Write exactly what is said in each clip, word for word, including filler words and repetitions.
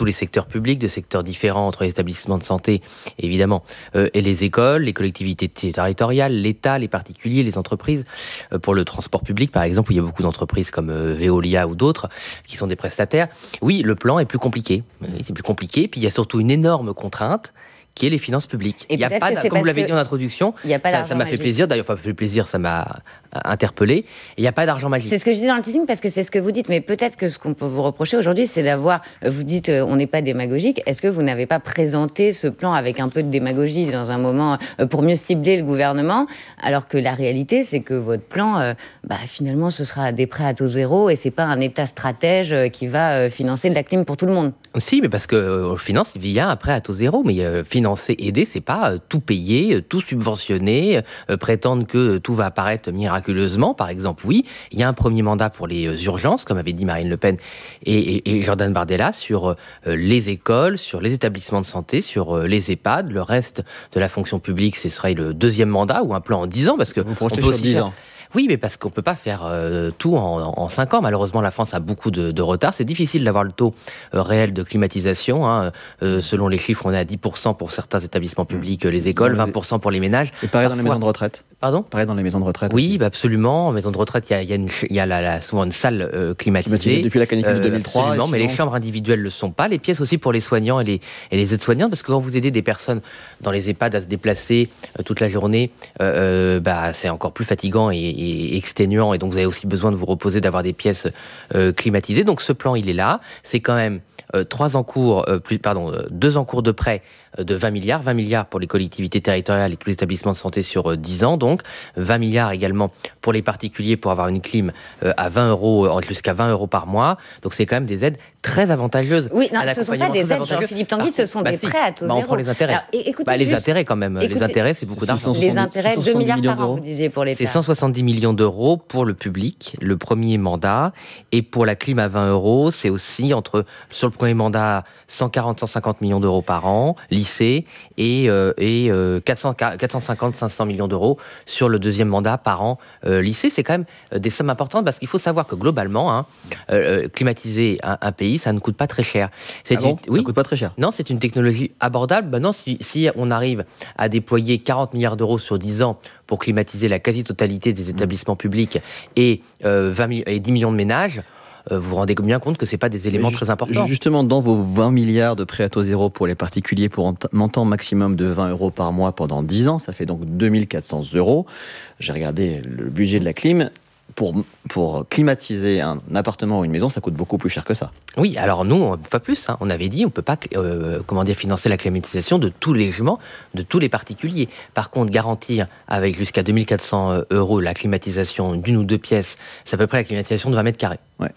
tous les secteurs publics, de secteurs différents entre les établissements de santé, évidemment, euh, et les écoles, les collectivités territoriales, l'État, les particuliers, les entreprises. Euh, pour le transport public, par exemple, où il y a beaucoup d'entreprises comme euh, Veolia ou d'autres qui sont des prestataires, oui, le plan est plus compliqué. C'est plus compliqué, puis il y a surtout une énorme contrainte qui est les finances publiques. Et il y a pas, comme vous l'avez dit en introduction, il y a pas ça, ça m'a magique. fait plaisir, d'ailleurs, enfin, ça fait plaisir, ça m'a interpellé, il n'y a pas d'argent magique. C'est ce que je dis dans le teasing parce que c'est ce que vous dites, mais peut-être que ce qu'on peut vous reprocher aujourd'hui, c'est d'avoir, vous dites euh, on n'est pas démagogique, est-ce que vous n'avez pas présenté ce plan avec un peu de démagogie dans un moment euh, pour mieux cibler le gouvernement, alors que la réalité c'est que votre plan, euh, bah, finalement ce sera des prêts à taux zéro et c'est pas un État stratège euh, qui va euh, financer de la clim pour tout le monde. Si, mais parce qu'on euh, finance via un prêt à taux zéro, mais euh, financer, aider, c'est pas euh, tout payer, euh, tout subventionner, euh, prétendre que euh, tout va apparaître miraculeusement. Par exemple, oui, il y a un premier mandat pour les euh, urgences, comme avait dit Marine Le Pen et, et, et Jordan Bardella, sur euh, les écoles, sur les établissements de santé, sur euh, les EHPAD. Le reste de la fonction publique, ce serait le deuxième mandat ou un plan en dix ans, parce que vous projetez on peut sur aussi dix faire... ans. Oui, mais parce qu'on ne peut pas faire euh, tout en, en cinq ans. Malheureusement, la France a beaucoup de, de retard. C'est difficile d'avoir le taux euh, réel de climatisation. Hein. Euh, selon les chiffres, on est à dix pour cent pour certains établissements publics, les écoles, vingt pour cent pour les ménages. Et pareil dans les Parfois... maisons de retraite. Pardon ? Pareil dans les maisons de retraite. Oui, aussi. bah absolument. En maison de retraite, il y a, y a, une, y a la, la, souvent une salle euh, climatisée. climatisée. Depuis la canicule de deux mille trois. Euh, absolument, mais sinon... les chambres individuelles ne le sont pas. Les pièces aussi pour les soignants et les, et les aides-soignantes, parce que quand vous aidez des personnes dans les EHPAD à se déplacer euh, toute la journée, euh, bah, c'est encore plus fatigant et, et exténuant. Et donc, vous avez aussi besoin de vous reposer, d'avoir des pièces euh, climatisées. Donc, ce plan, il est là. C'est quand même euh, trois encours, euh, plus, pardon, euh, deux encours de prêt de vingt milliards, vingt milliards pour les collectivités territoriales et tous les établissements de santé sur dix ans, donc vingt milliards également pour les particuliers pour avoir une clim à vingt euros, jusqu'à vingt euros par mois. Donc c'est quand même des aides très avantageuses. Oui, non, ce ne sont pas des aides, Jean-Philippe Tanguy, ah, ce sont bah des si. prêts à taux bah, zéro. On prend les intérêts. Alors, écoutez, bah, les juste, intérêts quand même. Écoutez, les intérêts, c'est beaucoup d'argent. Les intérêts, deux milliards par an, vous disiez pour l'État. C'est cent soixante-dix millions d'euros pour le public, le premier mandat. Et pour la clim à vingt euros, c'est aussi entre, sur le premier mandat, cent quarante à cent cinquante millions d'euros par an, lycée, et, euh, et euh, quatre cents, quatre cent cinquante à cinq cents millions d'euros sur le deuxième mandat par an euh, lycée. C'est quand même euh, des sommes importantes parce qu'il faut savoir que globalement, hein, euh, climatiser un, un pays, ça ne coûte pas très cher. C'est ah bon, une, oui, ça coûte pas très cher. Non, c'est une technologie abordable. Ben non, si, si on arrive à déployer quarante milliards d'euros sur dix ans pour climatiser la quasi-totalité des établissements mmh. publics et, euh, vingt, et dix millions de ménages, vous vous rendez bien compte que ce n'est pas des éléments ju- très importants. Justement, dans vos vingt milliards de prêts à taux zéro pour les particuliers pour un montant maximum de vingt euros par mois pendant dix ans, ça fait donc deux mille quatre cents euros. J'ai regardé le budget de la clim. Pour, pour climatiser un appartement ou une maison, ça coûte beaucoup plus cher que ça. Oui, alors nous, pas plus. Hein, on avait dit on ne peut pas euh, comment dire, financer la climatisation de tous les logements, de tous les particuliers. Par contre, garantir avec jusqu'à deux mille quatre cents euros la climatisation d'une ou deux pièces, c'est à peu près la climatisation de vingt mètres carrés. Ouais.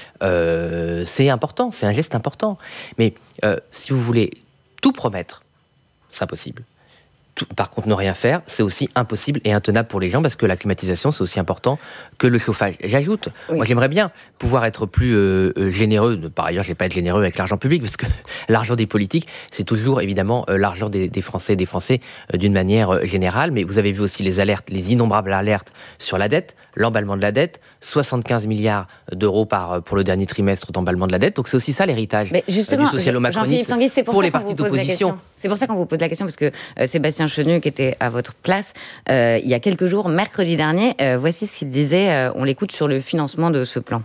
Euh, c'est important, c'est un geste important. Mais euh, si vous voulez tout promettre, c'est impossible. Tout, par contre, ne rien faire, c'est aussi impossible et intenable pour les gens parce que la climatisation, c'est aussi important que le chauffage. J'ajoute, oui. moi j'aimerais bien pouvoir être plus euh, euh, généreux. Par ailleurs, je ne vais pas être généreux avec l'argent public parce que l'argent des politiques, c'est toujours évidemment euh, l'argent des, des Français et des Français euh, d'une manière euh, générale. Mais vous avez vu aussi les alertes, les innombrables alertes sur la dette, l'emballement de la dette, soixante-quinze milliards d'euros par, pour le dernier trimestre d'emballement de la dette. Donc c'est aussi ça l'héritage Mais justement, euh, du socialo-macronisme pour, pour les partis d'opposition. C'est pour ça qu'on vous pose la question parce que euh, Sébastien Chenu, qui était à votre place euh, il y a quelques jours, mercredi dernier, euh, voici ce qu'il disait, euh, on l'écoute sur le financement de ce plan.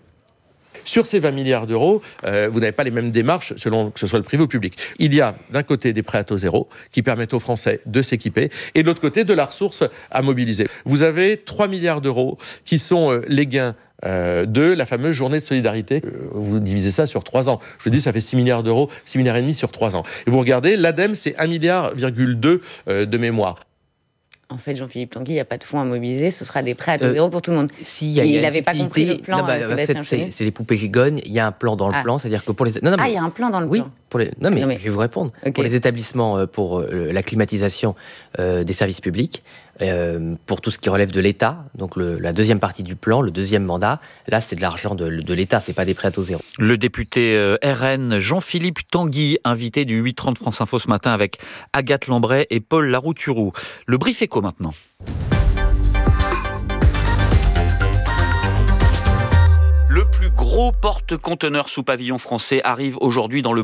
Sur ces vingt milliards d'euros, euh, vous n'avez pas les mêmes démarches selon que ce soit le privé ou le public. Il y a d'un côté des prêts à taux zéro qui permettent aux Français de s'équiper et de l'autre côté de la ressource à mobiliser. Vous avez trois milliards d'euros qui sont euh, les gains Euh, de la fameuse journée de solidarité. Euh, vous divisez ça sur trois ans. Je vous dis, ça fait six milliards d'euros, six milliards et demi sur trois ans. Et vous regardez, l'ADEME, c'est un virgule deux milliard euh, de mémoire. En fait, Jean-Philippe Tanguy, il n'y a pas de fonds à mobiliser, ce sera des prêts à taux euh, zéro pour tout le monde. Si, y a, y a il n'avait pas compris le plan, non, bah, Sébastien c'est, c'est les poupées gigognes, il y a un plan dans le ah. plan, c'est-à-dire que pour les... Non, non, mais... Ah, il y a un plan dans le oui, plan pour les... non, mais non, mais... je vais vous répondre. Okay. Pour les établissements, euh, pour euh, la climatisation euh, des services publics, euh, pour tout ce qui relève de l'État, donc le, la deuxième partie du plan, le deuxième mandat, là, c'est de l'argent de, de l'État, c'est pas des prêts à taux zéro. Le député euh, R N Jean-Philippe Tanguy, invité du huit trente France Info ce matin avec Agathe Lambray et Paul Larouturou. Le brief éco maintenant. Le plus gros porte-conteneurs sous pavillon français arrive aujourd'hui dans le